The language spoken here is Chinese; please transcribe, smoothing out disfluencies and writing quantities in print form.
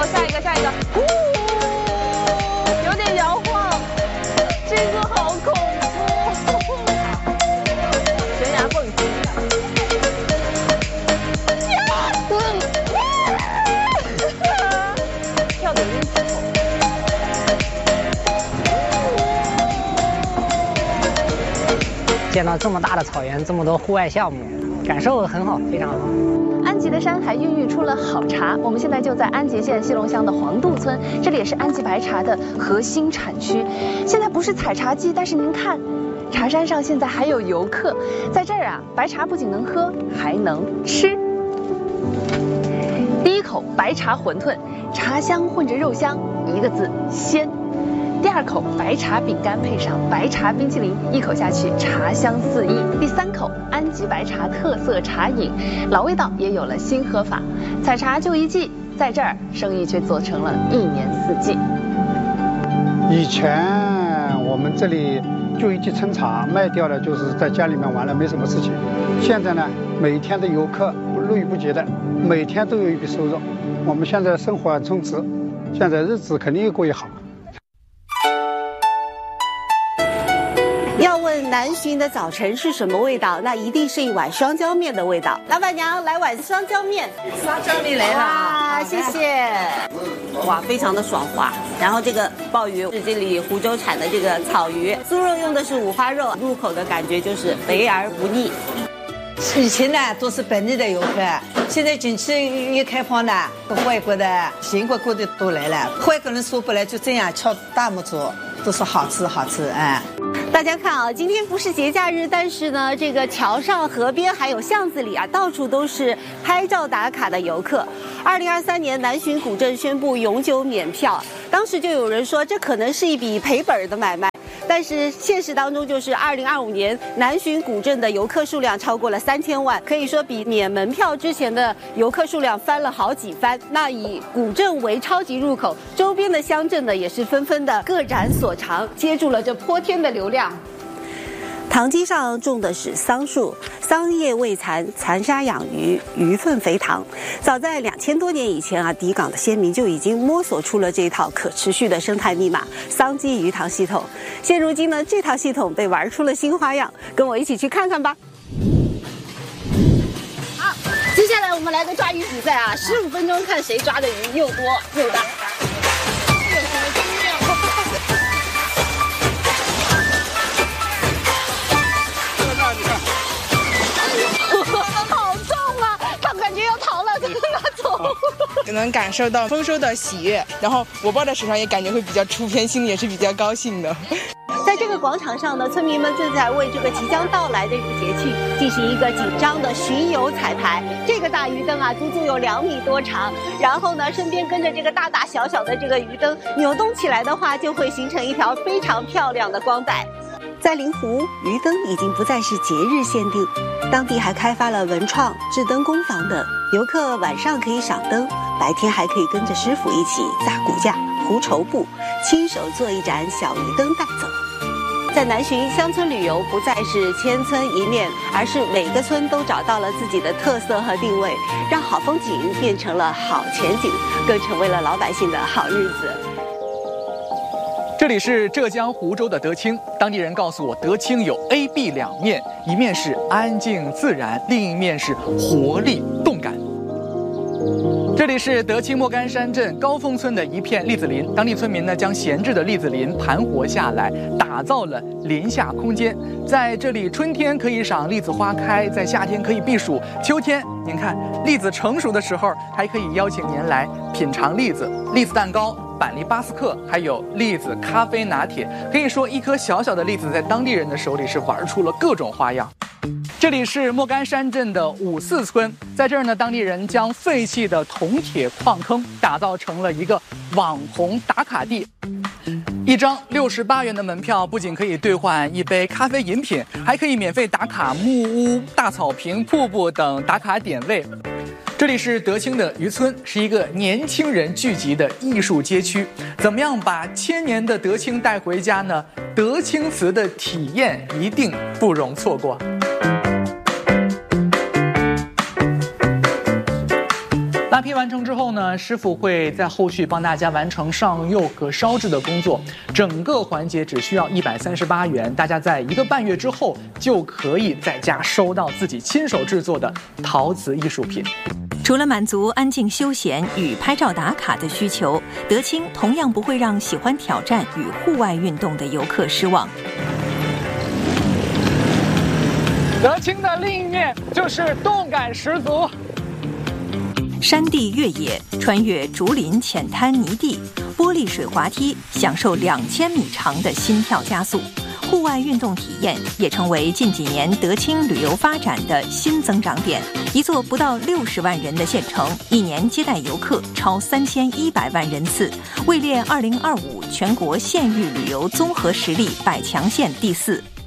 下一个，有点摇晃，这个好恐怖。悬崖蹦极。跳得有点紧。 见到这么大的草原，这么多户外项目，感受很好，非常好。 安吉的山还孕育出了好茶。我们现在就在安吉县西龙乡的黄渡村，这里也是安吉白茶的核心产区。现在不是采茶季，但是您看，茶山上现在还有游客。在这儿啊，白茶不仅能喝，还能吃。第一口白茶馄饨，茶香混着肉香，一个字鲜。第二口白茶饼干配上白茶冰淇淋，一口下去茶香四溢。第三口安吉白茶特色茶饮，老味道也有了新喝法。采茶就一季，在这儿生意却做成了一年四季。 以前我们这里就一季春茶，卖掉了就是在家里面玩了，没什么事情。现在呢，每天的游客络绎不绝的，每天都有一笔收入。我们现在生活很充实，现在日子肯定越过越好。 要问南浔的早晨是什么味道，那一定是一碗双椒面的味道。老板娘，来碗双椒面。 双椒面来了啊，谢谢。哇，非常的爽滑。然后这个鲍鱼是这里湖州产的这个草鱼，酥肉用的是五花肉，入口的感觉就是肥而不腻。 以前呢都是本地的游客，现在景区一开放呢，外国的、全国各地都来了。外国人说不来就这样敲大拇指，都说好吃好吃，哎。 大家看啊，今天不是节假日，但是呢，这个桥上、河边还有巷子里啊，到处都是拍照打卡的游客。2023年，南浔古镇宣布永久免票，当时就有人说这可能是一笔赔本的买卖。但是现实当中，就是2025年南浔古镇的游客数量超过了3000万，可以说比免门票之前的游客数量翻了好几番。那以古镇为超级入口，周边的乡镇呢也是纷纷的各展所长，接住了这泼天的流量。塘基上种的是桑树，桑叶未残，残沙养鱼，鱼粪肥塘。早在2000多年以前啊，底港的先民就已经摸索出了这一套可持续的生态密码——桑基鱼塘系统。现如今呢，这套系统被玩出了新花样，跟我一起去看看吧。好，接下来我们来个抓鱼比赛啊！15分钟看谁抓的鱼又多又大。 能感受到丰收的喜悦，然后我抱在手上也感觉会比较出片，心里也是比较高兴的。 在这个广场上呢，村民们正在为这个即将到来的一个节气进行一个紧张的巡游彩排。这个大鱼灯啊，足足有2米多长，然后呢，身边跟着这个大大小小的这个鱼灯扭动起来的话，就会形成一条非常漂亮的光带。在灵湖，鱼灯已经不再是节日限定，当地还开发了文创、制灯工坊等，游客晚上可以赏灯，白天还可以跟着师傅一起扎骨架、糊绸布，亲手做一盏小鱼灯带走。在南浔，乡村旅游不再是千村一面，而是每个村都找到了自己的特色和定位，让好风景变成了好前景，更成为了老百姓的好日子。 这里是浙江湖州的德清，当地人告诉我，德清有 A、B 两面，一面是安静自然，另一面是活力动感。这里是德清莫干山镇高峰村的一片栗子林，当地村民呢将闲置的栗子林盘活下来，打造了林下空间。在这里，春天可以赏栗子花开，在夏天可以避暑，秋天您看栗子成熟的时候，还可以邀请您来品尝栗子、栗子蛋糕、板栗巴斯克，还有栗子咖啡拿铁。可以说，一颗小小的栗子在当地人的手里是玩出了各种花样。这里是莫干山镇的五四村，在这儿呢，当地人将废弃的铜铁矿坑打造成了一个网红打卡地。一张68元的门票，不仅可以兑换一杯咖啡饮品，还可以免费打卡木屋、大草坪、瀑布等打卡点位。这里是德清的渔村，是一个年轻人聚集的艺术街区。怎么样把1000年的德清带回家呢？德清瓷的体验一定不容错过。 拉坯完成之后呢，师傅会在后续帮大家完成上釉和烧制的工作，整个环节只需要138元，大家在1个半月之后就可以在家收到自己亲手制作的陶瓷艺术品。 除了满足安静休闲与拍照打卡的需求，德清同样不会让喜欢挑战与户外运动的游客失望。 德清的另一面就是动感十足。 山地越野，穿越竹林浅滩泥地，玻璃水滑梯，享受2000米长的心跳加速。户外运动体验也成为近几年德清旅游发展的新增长点。一座不到60万人的县城，一年接待游客超3100万人次，位列2025全国县域旅游综合实力100强县第4。